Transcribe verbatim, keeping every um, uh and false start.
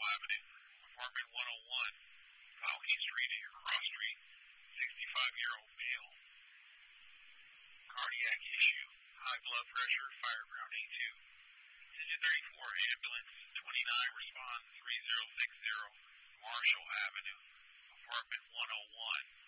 Avenue, apartment one oh one, Falcon Street or Cross Street, sixty-five-year-old male. Cardiac issue, high blood pressure, fire ground A two. Attention thirty-four, ambulance twenty-nine, respond three zero six zero, Marshall Avenue, apartment one oh one.